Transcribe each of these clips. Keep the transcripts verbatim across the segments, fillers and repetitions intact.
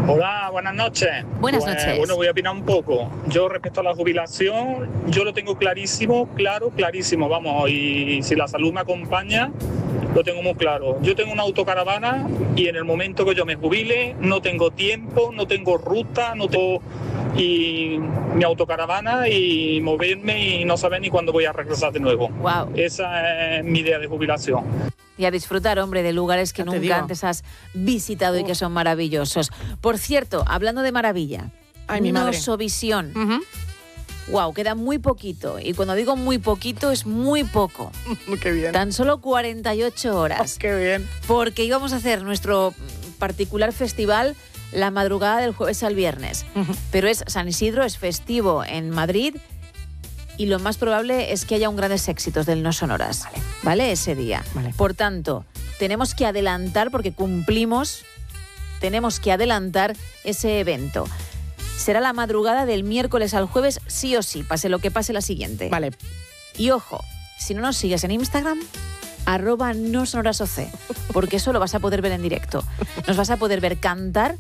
Hola, buenas noches. Buenas pues, noches. Bueno, voy a opinar un poco. Yo respecto a la jubilación, yo lo tengo clarísimo, claro, clarísimo, vamos, y si la salud me acompaña, lo tengo muy claro. Yo tengo una autocaravana y en el momento que yo me jubile, no tengo tiempo, no tengo ruta, no tengo y mi autocaravana y moverme y no saber ni cuándo voy a regresar de nuevo. Wow. Esa es mi idea de jubilación. Y a disfrutar, hombre, de lugares que Ya te nunca digo. antes has visitado y que son maravillosos. Por cierto, hablando de maravilla, Ay, mi madre. Nosovisión. Uh-huh. Wow, queda muy poquito. Y cuando digo muy poquito, es muy poco. Qué bien. Tan solo cuarenta y ocho horas. Oh, qué bien. Porque íbamos a hacer nuestro particular festival la madrugada del jueves al viernes. Uh-huh. Pero es San Isidro, es festivo en Madrid y lo más probable es que haya un grandes éxitos del No Sonoras. Vale. ¿Vale? Ese día. Vale. Por tanto, tenemos que adelantar, porque cumplimos, tenemos que adelantar ese evento. Será la madrugada del miércoles al jueves, sí o sí, pase lo que pase la siguiente. Vale. Y ojo, si no nos sigues en Instagram, arroba no sonoras oc, porque eso lo vas a poder ver en directo. Nos vas a poder ver cantar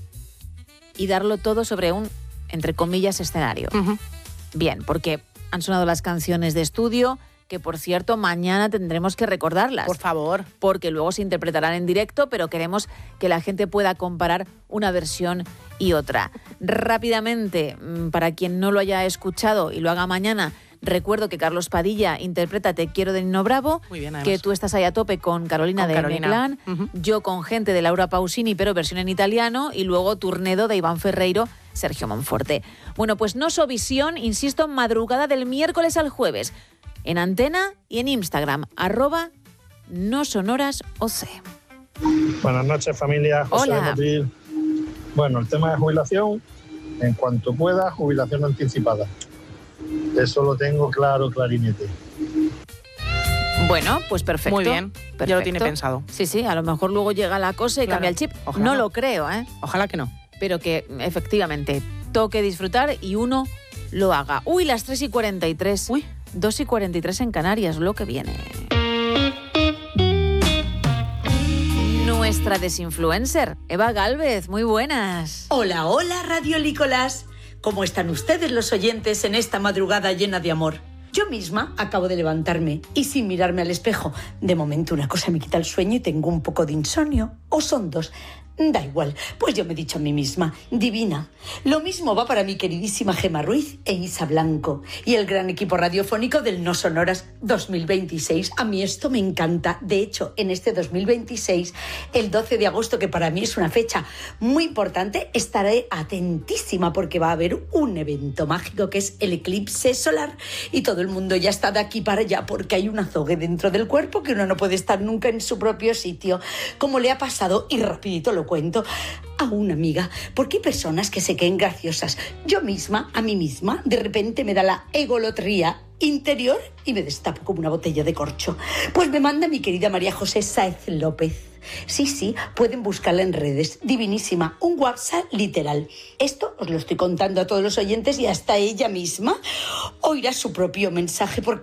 y darlo todo sobre un, entre comillas, escenario. Uh-huh. Bien, porque han sonado las canciones de estudio, que por cierto mañana tendremos que recordarlas. Por favor. Porque luego se interpretarán en directo, pero queremos que la gente pueda comparar una versión y otra. Rápidamente, para quien no lo haya escuchado y lo haga mañana, recuerdo que Carlos Padilla interpreta Te quiero de Nino Bravo, Muy bien, además. que tú estás ahí a tope con Carolina Con de Carolina. M-Clan, Uh-huh. yo con Gente de Laura Pausini, pero versión en italiano, y luego Turnedo de Iván Ferreiro, Sergio Monforte. Bueno, pues Nosovisión, insisto, madrugada del miércoles al jueves, en Antena y en Instagram, arroba nosonorasoc. Buenas noches, familia. José Hola. de Motril. Bueno, el tema de jubilación, en cuanto pueda, jubilación anticipada. Eso lo tengo claro, clarinete. Bueno, pues perfecto. Muy bien. Perfecto. Ya lo tiene pensado. Sí, sí, a lo mejor luego llega la cosa y Claro. cambia el chip. Ojalá No no. lo creo, ¿eh? Ojalá que no. Pero que efectivamente toque disfrutar y uno lo haga. Uy, las tres y cuarenta y tres. Uy. dos y cuarenta y tres en Canarias, lo que viene. Nuestra desinfluencer, Eva Gálvez, muy buenas. Hola, hola, radiolícolas. ¿Cómo están ustedes los oyentes en esta madrugada llena de amor? Yo misma acabo de levantarme y sin mirarme al espejo. De momento una cosa me quita el sueño y tengo un poco de insomnio. ¿O son dos? Da igual, pues yo me he dicho a mí misma, divina. Lo mismo va para mi queridísima Gemma Ruiz e Isa Blanco y el gran equipo radiofónico del No Sonoras dos mil veintiséis. A mí esto me encanta. De hecho, en este dos mil veintiséis, el doce de agosto, que para mí es una fecha muy importante, estaré atentísima porque va a haber un evento mágico que es el eclipse solar y todo el mundo ya está de aquí para allá porque hay un azogue dentro del cuerpo que uno no puede estar nunca en su propio sitio, como le ha pasado, y rapidito lo cuento, a una amiga, porque hay personas que se creen graciosas. Yo misma, a mí misma, de repente me da la egolotría interior y me destapo como una botella de corcho. Pues me manda mi querida María José Sáez López. Sí, sí, pueden buscarla en redes. Divinísima, un WhatsApp literal. Esto os lo estoy contando a todos los oyentes y hasta ella misma oirá su propio mensaje porque